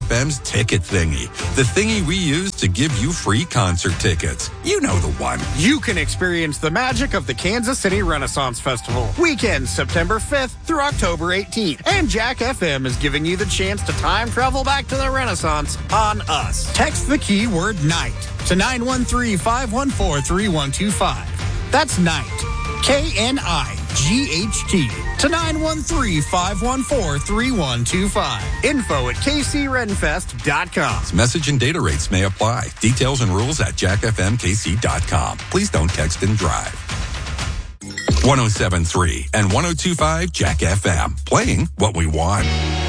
FM's ticket thingy. The thingy we use to give you free concert tickets. You know the one. You can experience the magic of the Kansas City Renaissance Festival. Weekends September 5th through October 18th. And Jack FM is giving you the chance to time travel back to the Renaissance on us. Text the keyword NIGHT to 913-514-3125. That's NIGHT. KNIGHT to 913-514-3125. Info at kcrenfest.com. Message and data rates may apply. Details and rules at jackfmkc.com. Please don't text and drive. 107.3 and 102.5 Jack FM. Playing what we want.